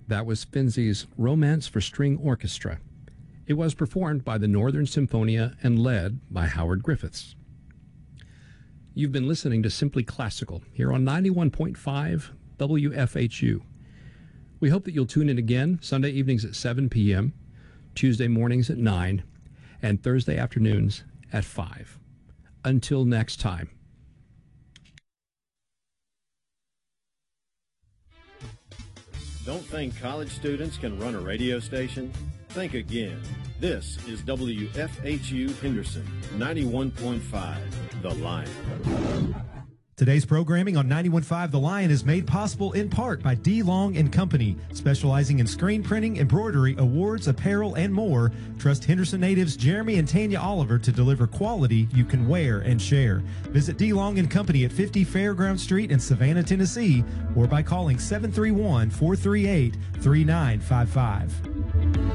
That was Finzi's Romance for String Orchestra. It was performed by the Northern Symphonia and led by Howard Griffiths. You've been listening to Simply Classical here on 91.5 WFHU. We hope that you'll tune in again Sunday evenings at 7 p.m., Tuesday mornings at 9, and Thursday afternoons at 5. Until next time. Don't think college students can run a radio station? Think again. This is WFHU Henderson, 91.5, The Lion. Today's programming on 91.5 The Lion is made possible in part by D. Long & Company, specializing in screen printing, embroidery, awards, apparel, and more. Trust Henderson natives Jeremy and Tanya Oliver to deliver quality you can wear and share. Visit D. Long & Company at 50 Fairground Street in Savannah, Tennessee, or by calling 731-438-3955.